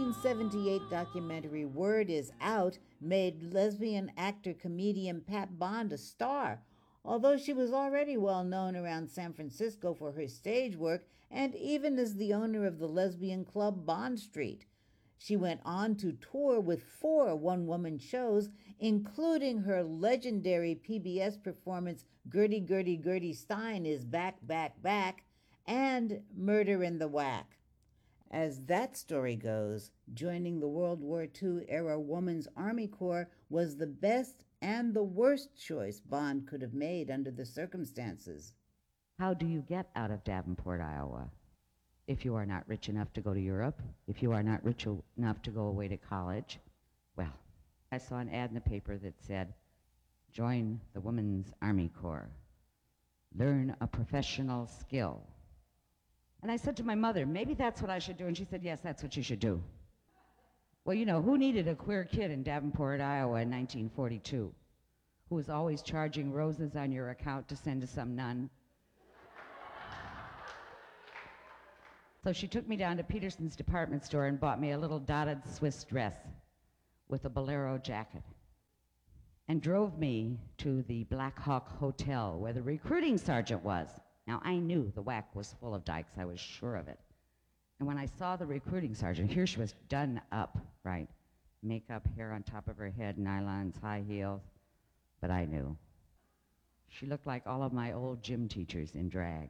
1978 documentary Word Is Out made lesbian actor-comedian Pat Bond a star, although she was already well known around San Francisco for her stage work and even as the owner of the lesbian club Bond Street. She went on to tour with 4 one-woman shows, including her legendary PBS performance Gertie, Gertie, Gertie Stein is Back, Back, Back, and Murder in the Whack. As that story goes, joining the World War II-era Women's Army Corps was the best and the worst choice Bond could have made under the circumstances. How do you get out of Davenport, Iowa? If you are not rich enough to go to Europe, if you are not rich enough to go away to college, well, I saw an ad in the paper that said, join the Women's Army Corps, learn a professional skill. And I said to my mother, maybe that's what I should do, and she said, yes, that's what you should do. Well, you know, who needed a queer kid in Davenport, Iowa in 1942, who was always charging roses on your account to send to some nun? So she took me down to Peterson's department store and bought me a little dotted Swiss dress with a bolero jacket and drove me to the Black Hawk Hotel where the recruiting sergeant was. Now, I knew the WAC was full of dykes. I was sure of it. And when I saw the recruiting sergeant, here she was done up, right? Makeup, hair on top of her head, nylons, high heels. But I knew. She looked like all of my old gym teachers in drag.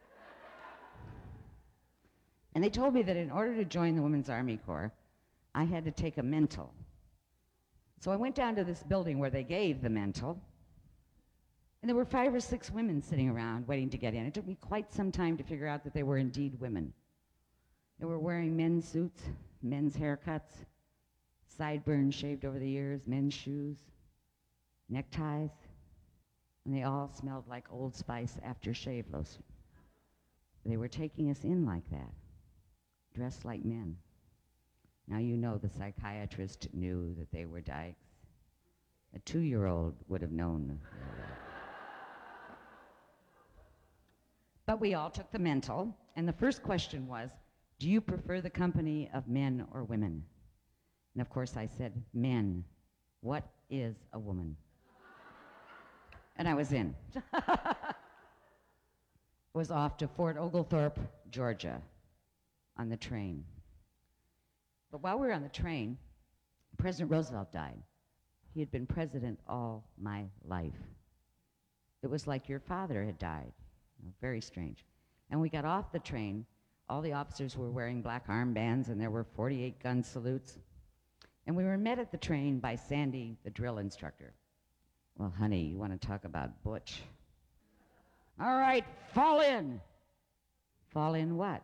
And they told me that in order to join the Women's Army Corps, I had to take a mental. So I went down to this building where they gave the mental, and there were 5 or 6 women sitting around waiting to get in. It took me quite some time to figure out that they were indeed women. They were wearing men's suits, men's haircuts, sideburns shaved over the ears, men's shoes, neckties, and they all smelled like Old Spice aftershave lotion. They were taking us in like that, dressed like men. Now you know the psychiatrist knew that they were dykes. A 2-year-old would have known. But we all took the mental, and the first question was, do you prefer the company of men or women? And of course I said, men. What is a woman? And I was in. I was off to Fort Oglethorpe, Georgia, on the train. But while we were on the train, President Roosevelt died. He had been president all my life. It was like your father had died. You know, very strange. And we got off the train. All the officers were wearing black armbands, and there were 48 gun salutes. And we were met at the train by Sandy, the drill instructor. Well, honey, you want to talk about butch? All right, fall in. Fall in what?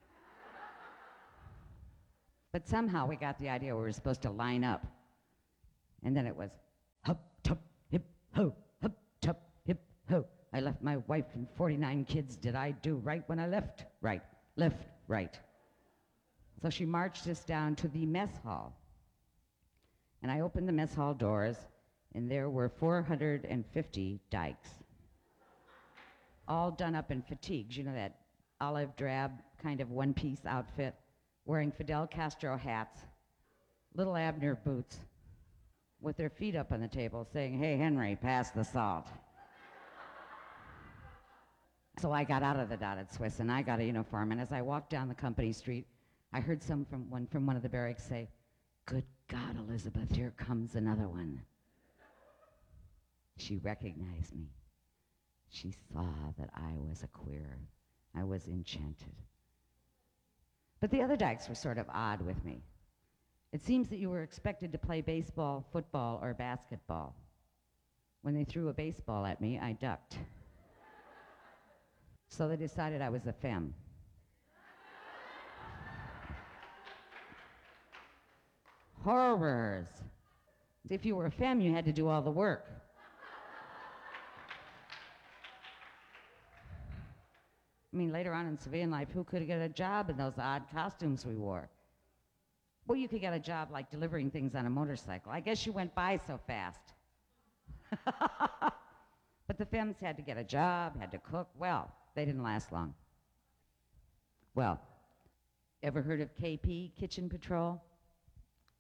But somehow we got the idea we were supposed to line up. And then it was, hup, tup, hip, ho, hup, tup, hip, ho. I left my wife and 49 kids. Did I do right when I left? Right. Left, right. So she marched us down to the mess hall. And I opened the mess hall doors, and there were 450 dykes, all done up in fatigues, you know, that olive drab kind of one-piece outfit, wearing Fidel Castro hats, little Abner boots, with their feet up on the table saying, hey, Henry, pass the salt. So I got out of the dotted Swiss and I got a uniform, and as I walked down the company street, I heard from one of the barracks say, good God, Elizabeth, here comes another one. She recognized me. She saw that I was a queer. I was enchanted. But the other dykes were sort of odd with me. It seems that you were expected to play baseball, football, or basketball. When they threw a baseball at me, I ducked. So they decided I was a femme. Horrors. If you were a femme, you had to do all the work. I mean, later on in civilian life, who could get a job in those odd costumes we wore? Well, you could get a job like delivering things on a motorcycle. I guess you went by so fast. But the femmes had to get a job, had to cook. Well, they didn't last long. Well, ever heard of KP, Kitchen Patrol?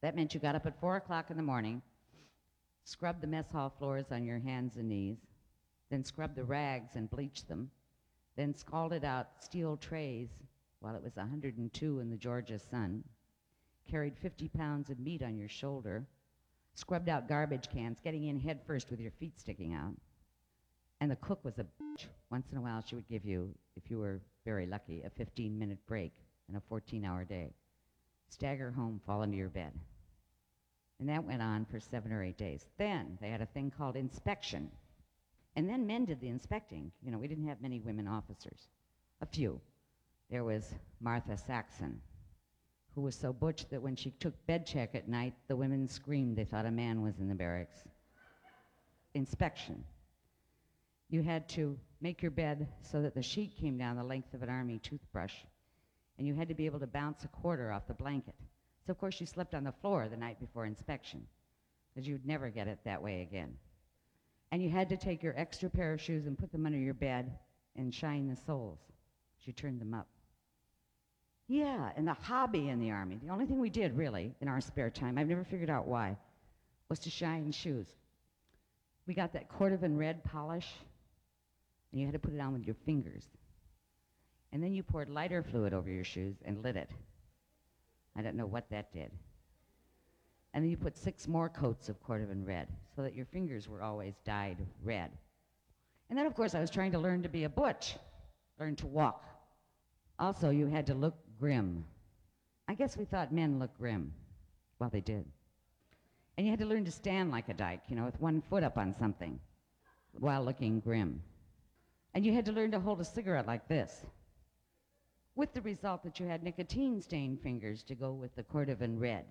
That meant you got up at 4 o'clock in the morning, scrubbed the mess hall floors on your hands and knees, then scrubbed the rags and bleached them, then scalded out steel trays while it was 102 in the Georgia sun, carried 50 pounds of meat on your shoulder, scrubbed out garbage cans, getting in head first with your feet sticking out. And the cook was a bitch. Once in a while she would give you, if you were very lucky, a 15-minute break in a 14-hour day. Stagger home, fall into your bed. And that went on for 7 or 8 days. Then they had a thing called inspection. And then men did the inspecting. You know, we didn't have many women officers. A few. There was Martha Saxon, who was so butch that when she took bed check at night, the women screamed they thought a man was in the barracks. Inspection. You had to make your bed so that the sheet came down the length of an army toothbrush, and you had to be able to bounce a quarter off the blanket. So, of course, you slept on the floor the night before inspection, because you'd never get it that way again. And you had to take your extra pair of shoes and put them under your bed and shine the soles as you turned them up. Yeah, and the hobby in the Army, the only thing we did, really, in our spare time, I've never figured out why, was to shine shoes. We got that cordovan red polish, and you had to put it on with your fingers. And then you poured lighter fluid over your shoes and lit it. I don't know what that did. And then you put 6 more coats of cordovan red so that your fingers were always dyed red. And then, of course, I was trying to learn to be a butch, learn to walk. Also, you had to look grim. I guess we thought men looked grim. Well, they did. And you had to learn to stand like a dyke, you know, with one foot up on something while looking grim. And you had to learn to hold a cigarette like this, with the result that you had nicotine-stained fingers to go with the cordovan red.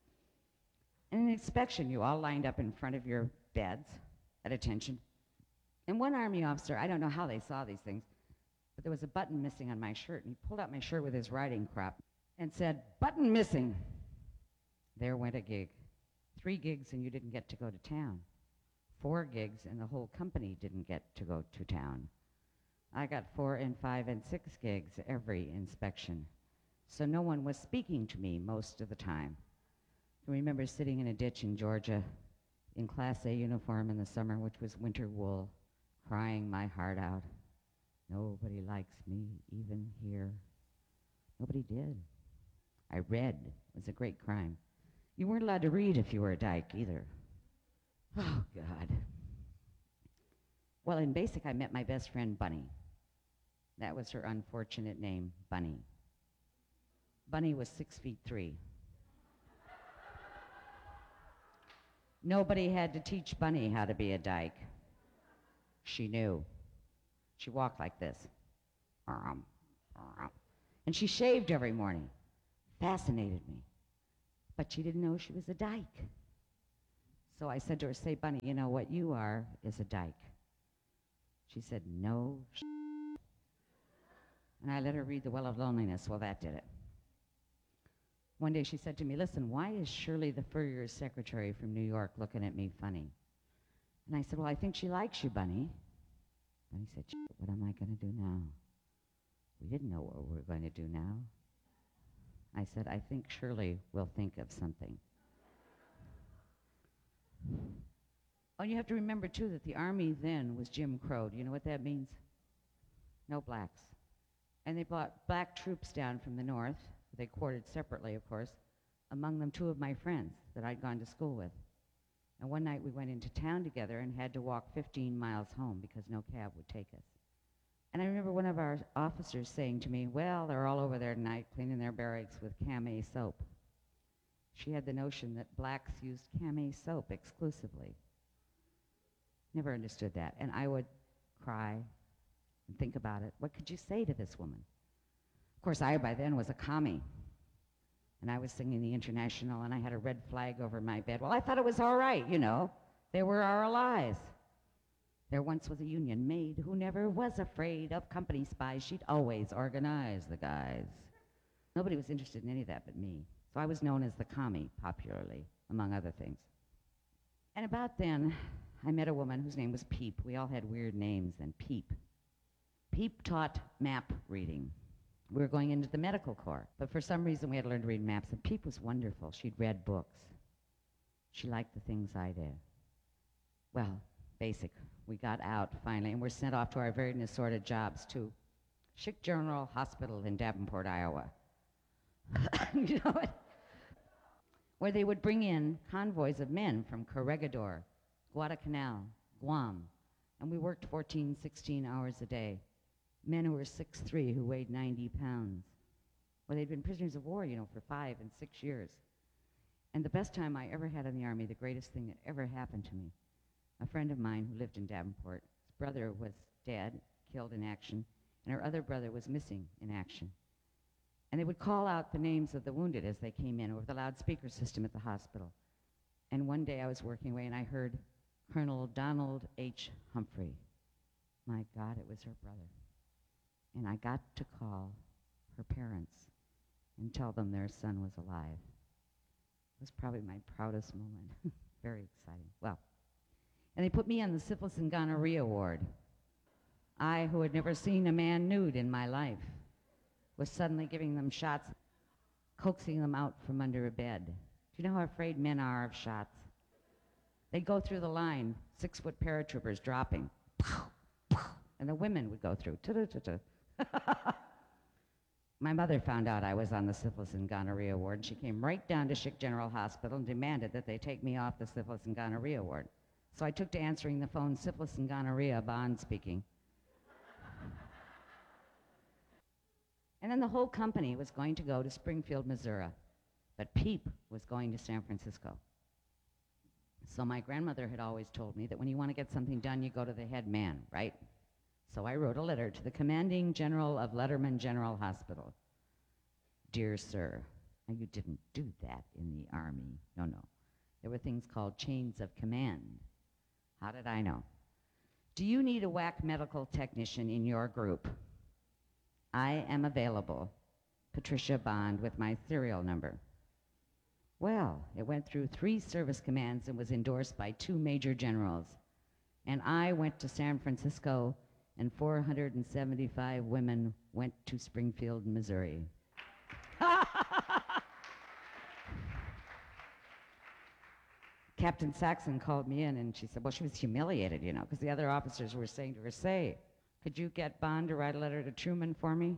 And in inspection, you all lined up in front of your beds at attention. And one Army officer, I don't know how they saw these things, but there was a button missing on my shirt, and he pulled out my shirt with his riding crop and said, "Button missing." There went a gig. 3 gigs and you didn't get to go to town. 4 gigs and the whole company didn't get to go to town. I got 4 and 5 and 6 gigs every inspection. So no one was speaking to me most of the time. I remember sitting in a ditch in Georgia in Class A uniform in the summer, which was winter wool, crying my heart out. Nobody likes me, even here. Nobody did. I read. It was a great crime. You weren't allowed to read if you were a dyke either. Oh, God. Well, in basic, I met my best friend, Bunny. That was her unfortunate name, Bunny. Bunny was 6'3". Nobody had to teach Bunny how to be a dyke. She knew. She walked like this. And she shaved every morning. Fascinated me. But she didn't know she was a dyke. So I said to her, "Say, Bunny, you know what you are is a dyke." She said, "No." And I let her read The Well of Loneliness. Well, that did it. One day she said to me, "Listen, why is Shirley the Furrier's secretary from New York looking at me funny?" And I said, "Well, I think she likes you, Bunny." Bunny said, "What am I going to do now?" We didn't know what we were going to do now. I said, "I think Shirley will think of something." Oh, you have to remember, too, that the Army then was Jim Crow. Do you know what that means? No blacks. And they brought black troops down from the north. They quartered separately, of course, among them 2 of my friends that I'd gone to school with. And one night we went into town together and had to walk 15 miles home because no cab would take us. And I remember one of our officers saying to me, "Well, they're all over there tonight cleaning their barracks with Camay soap." She had the notion that blacks used Camay soap exclusively. Never understood that. And I would cry and think about it. What could you say to this woman? Of course, I, by then, was a commie. And I was singing the International, and I had a red flag over my bed. Well, I thought it was all right, you know. They were our allies. There once was a Union maid who never was afraid of company spies. She'd always organize the guys. Nobody was interested in any of that but me. So I was known as the commie, popularly, among other things. And about then, I met a woman whose name was Peep. We all had weird names then. Peep. Peep taught map reading. We were going into the medical corps, but for some reason we had to learn to read maps, and Peep was wonderful. She'd read books. She liked the things I did. Well, basic. We got out finally, and we're sent off to our very assorted jobs to Schick General Hospital in Davenport, Iowa. You know what? Where they would bring in convoys of men from Corregidor, Guadalcanal, Guam, and we worked 14, 16 hours a day. Men who were 6'3", who weighed 90 pounds. Well, they'd been prisoners of war, for 5 and 6 years. And the best time I ever had in the Army, the greatest thing that ever happened to me, a friend of mine who lived in Davenport, his brother was dead, killed in action, and her other brother was missing in action. And they would call out the names of the wounded as they came in over the loudspeaker system at the hospital. And one day I was working away and I heard Colonel Donald H. Humphrey. My God, it was her brother. And I got to call her parents and tell them their son was alive. It was probably my proudest moment. Very exciting. Well, and they put me on the syphilis and gonorrhea ward. I, who had never seen a man nude in my life, was suddenly giving them shots, coaxing them out from under a bed. Do you know how afraid men are of shots? They'd go through the line, 6-foot paratroopers dropping, and the women would go through. My mother found out I was on the syphilis and gonorrhea ward, and she came right down to Schick General Hospital and demanded that they take me off the syphilis and gonorrhea ward. So I took to answering the phone, syphilis and gonorrhea, Bond speaking. And then the whole company was going to go to Springfield, Missouri, but Peep was going to San Francisco. So my grandmother had always told me that when you want to get something done, you go to the head man, right? So I wrote a letter to the commanding general of Letterman General Hospital. Dear sir, now you didn't do that in the Army. No. There were things called chains of command. How did I know? Do you need a WAC medical technician in your group? I am available. Patricia Bond with my serial number. Well, it went through 3 service commands and was endorsed by 2 major generals. And I went to San Francisco, and 475 women went to Springfield, Missouri. Captain Saxon called me in, and she said, well, she was humiliated, because the other officers were saying to her, say, could you get Bond to write a letter to Truman for me?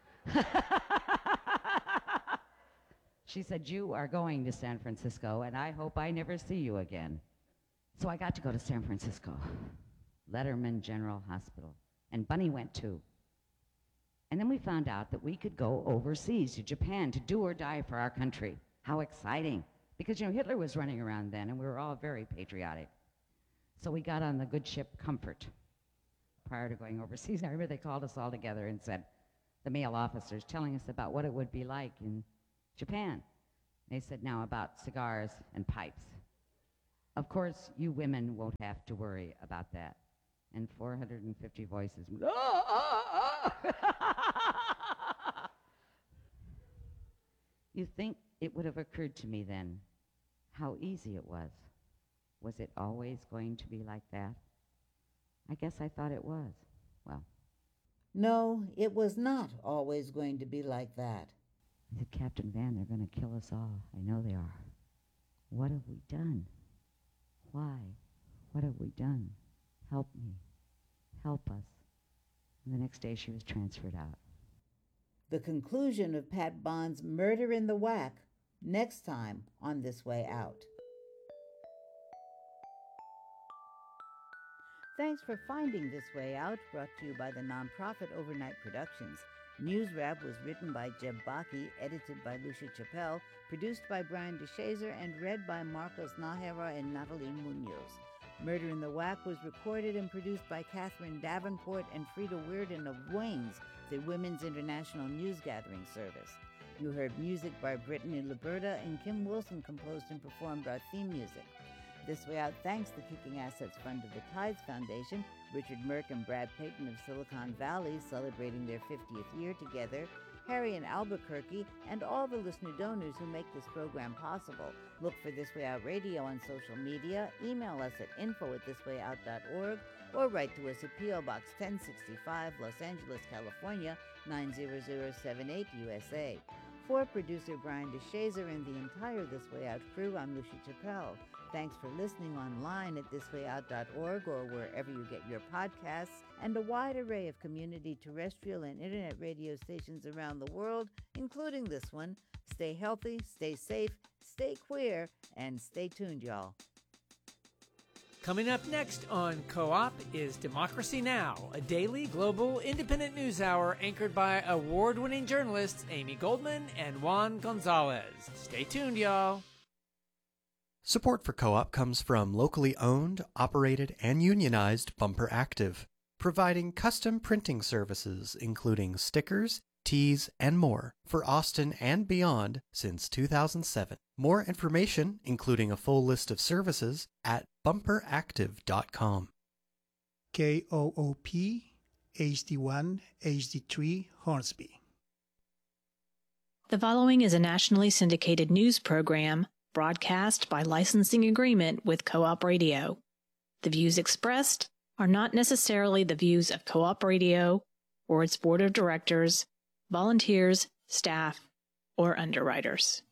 She said, you are going to San Francisco, and I hope I never see you again. So I got to go to San Francisco, Letterman General Hospital, and Bunny went too. And then we found out that we could go overseas to Japan to do or die for our country. How exciting. Because, Hitler was running around then, and we were all very patriotic. So we got on the good ship Comfort prior to going overseas. I remember they called us all together and said, the male officers, telling us about what it would be like in Japan. They said, now about cigars and pipes. Of course, you women won't have to worry about that. And 450 voices. You think it would have occurred to me then how easy it was. Was it always going to be like that? I guess I thought it was. Well. No, it was not always going to be like that. I said, Captain Van, they're going to kill us all. I know they are. What have we done? Why? What have we done? Help me. Help us. And the next day she was transferred out. The conclusion of Pat Bond's Murder in the WAC, next time on This Way Out. Thanks for finding This Way Out, brought to you by the nonprofit Overnight Productions. News Wrap was written by Jeb Baki, edited by Lucia Chappelle, produced by Brian DeShazer, and read by Marcos Nahara and Natalie Munoz. Murder in the WAC was recorded and produced by Catherine Davenport and Frida Weirden of Wings, the Women's International News Gathering Service. You heard music by Brittany Liberta, and Kim Wilson composed and performed our theme music. This Way Out thanks the Kicking Assets Fund of the Tides Foundation, Richard Merck and Brad Payton of Silicon Valley celebrating their 50th year together, Harry in Albuquerque, and all the listener donors who make this program possible. Look for This Way Out Radio on social media, email us at info@thiswayout.org, or write to us at P.O. Box 1065, Los Angeles, California, 90078, USA. For producer Brian DeShazer and the entire This Way Out crew, I'm Lucy Chappelle. Thanks for listening online at thiswayout.org or wherever you get your podcasts, and a wide array of community terrestrial and internet radio stations around the world, including this one. Stay healthy, stay safe, stay queer, and stay tuned, y'all. Coming up next on Co-op is Democracy Now!, a daily global independent news hour anchored by award-winning journalists Amy Goldman and Juan Gonzalez. Stay tuned, y'all. Support for Co-op comes from locally owned, operated, and unionized Bumper Active, providing custom printing services including stickers, tees, and more for Austin and beyond since 2007. More information, including a full list of services, at bumperactive.com. KOOP HD1 HD3 Hornsby. The following is a nationally syndicated news program broadcast by licensing agreement with Co-op Radio. The views expressed are not necessarily the views of Co-op Radio or its board of directors, volunteers, staff, or underwriters.